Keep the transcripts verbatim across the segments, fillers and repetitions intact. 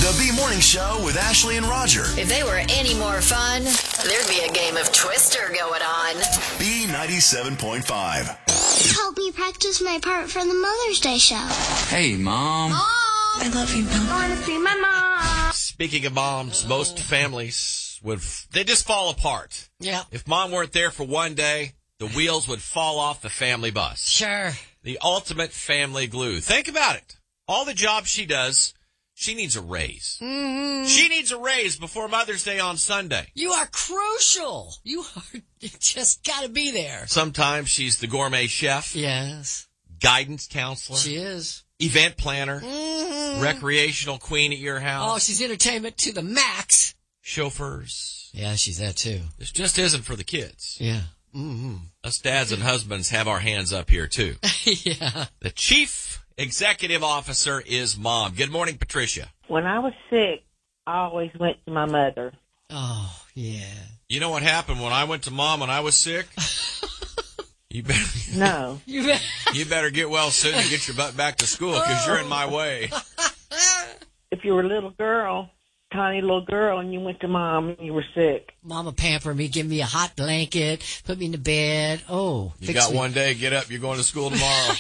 The B Morning Show with Ashley and Roger. If they were any more fun, there'd be a game of Twister going on. B ninety-seven point five. Help me practice my part for the Mother's Day show. Hey, Mom. Mom! I love you, Mom. I want to see my mom. Speaking of moms, most families would, they just fall apart. Yeah. If mom weren't there for one day, the wheels would fall off the family bus. Sure. The ultimate family glue. Think about it. All the jobs she does, she needs a raise. Mm-hmm. She needs a raise before Mother's Day on Sunday. You are crucial. You are you just got to be there. Sometimes she's the gourmet chef. Yes. Guidance counselor. She is. Event planner. Mm-hmm. Recreational queen at your house. Oh, she's entertainment to the max. Chauffeurs. Yeah, she's that too. This just isn't for the kids. Yeah. Mm-hmm. Us dads and husbands have our hands up here too. Yeah. The chief executive officer is Mom. Good morning, Patricia. When I was sick, I always went to my mother. Oh, yeah. You know what happened when I went to Mom when I was sick? You better, No. You bet. you better get well soon and get your butt back to school because you're in my way. If you were a little girl, tiny little girl, and you went to Mom and you were sick. Mama pamper me, give me a hot blanket, put me in the bed. Oh, You fix got me. one day, get up, you're going to school tomorrow.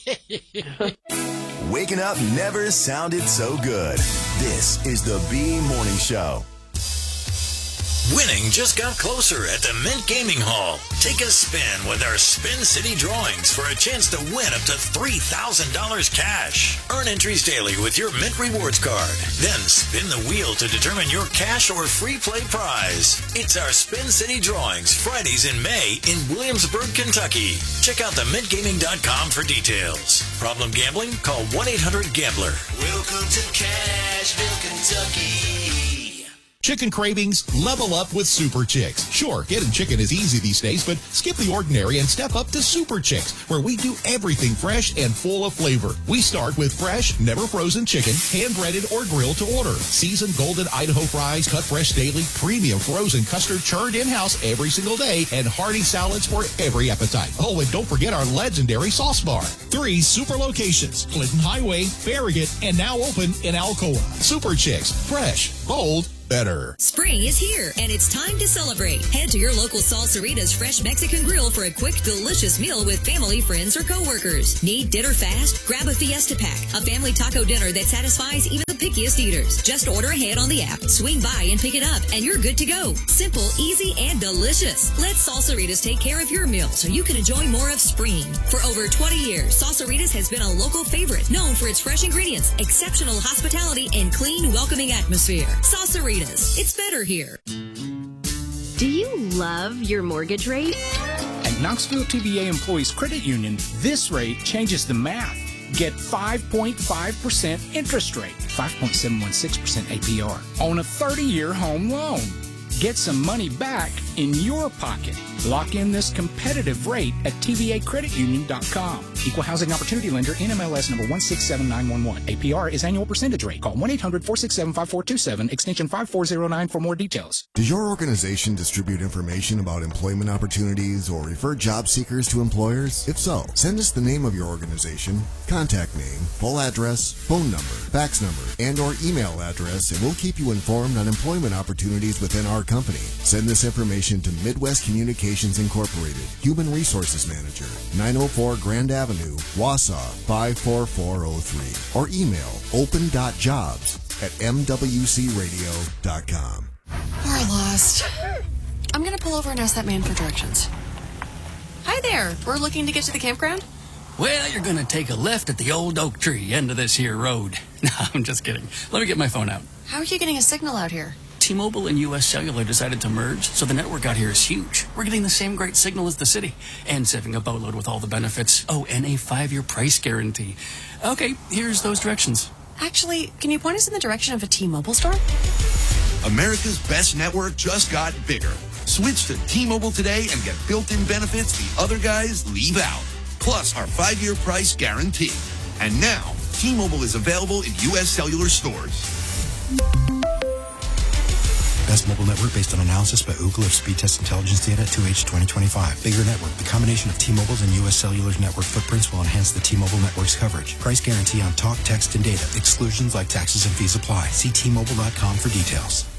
Waking up never sounded so good. This is the B Morning Show. Winning just got closer at the Mint Gaming Hall. Take a spin with our Spin City drawings for a chance to win up to three thousand dollars cash. Earn entries daily with your Mint Rewards card. Then spin the wheel to determine your cash or free play prize. It's our Spin City drawings Fridays in May in Williamsburg, Kentucky. Check out the mint gaming dot com for details. Problem gambling? Call one eight hundred gambler. Welcome to Cashville, Kentucky. Chicken cravings? Level up with Super Chicks. Sure, getting chicken is easy these days, but skip the ordinary and step up to Super Chicks, where we do everything fresh and full of flavor. We start with fresh, never frozen chicken, hand-breaded or grilled to order. Seasoned golden Idaho fries, cut fresh daily, premium frozen custard churned in-house every single day, and hearty salads for every appetite. Oh, and don't forget our legendary sauce bar. Three super locations, Clinton Highway, Farragut, and now open in Alcoa. Super Chicks, fresh, bold, better. Spring is here, and it's time to celebrate. Head to your local Salsarita's Fresh Mexican Grill for a quick, delicious meal with family, friends, or coworkers. Need dinner fast? Grab a Fiesta Pack, a family taco dinner that satisfies even the pickiest eaters. Just order ahead on the app, swing by and pick it up, and you're good to go. Simple, easy, and delicious. Let Salsaritas take care of your meal so you can enjoy more of spring. For over twenty years, Salsaritas has been a local favorite, known for its fresh ingredients, exceptional hospitality, and clean, welcoming atmosphere. Salsaritas. It's better here. Do you love your mortgage rate? At Knoxville T V A Employees Credit Union, this rate changes the math. Get five point five percent interest rate, five point seven one six percent A P R, on a thirty-year home loan. Get some money back in your pocket. Lock in this competitive rate at T V A credit union dot com. Equal Housing Opportunity Lender, N M L S number one six seven nine one one. A P R is annual percentage rate. Call one eight hundred four six seven five four two seven, extension five four zero nine for more details. Does your organization distribute information about employment opportunities or refer job seekers to employers? If so, send us the name of your organization, contact name, full address, phone number, fax number, and or email address, and we'll keep you informed on employment opportunities within our company. Send this information to Midwest Communications Incorporated, Human Resources Manager, nine oh four Grand Avenue, Wausau, five four four oh three, or email open dot jobs at m w c radio dot com. We're lost. I'm going to pull over and ask that man for directions. Hi there. We're looking to get to the campground. Well, you're going to take a left at the old oak tree end of this here road. No, I'm just kidding. Let me get my phone out. How are you getting a signal out here? T-Mobile and U S Cellular decided to merge, so the network out here is huge. We're getting the same great signal as the city, and saving a boatload with all the benefits. Oh, and a five-year price guarantee. Okay, here's those directions. Actually, can you point us in the direction of a T-Mobile store? America's best network just got bigger. Switch to T-Mobile today and get built-in benefits the other guys leave out. Plus our five-year price guarantee. And now, T-Mobile is available in U S Cellular stores. Best mobile network based on analysis by Ookla of speed test intelligence data to H twenty twenty-five. Bigger network. The combination of T-Mobile's and U S Cellular's network footprints will enhance the T-Mobile network's coverage. Price guarantee on talk, text, and data. Exclusions like taxes and fees apply. See T Mobile dot com for details.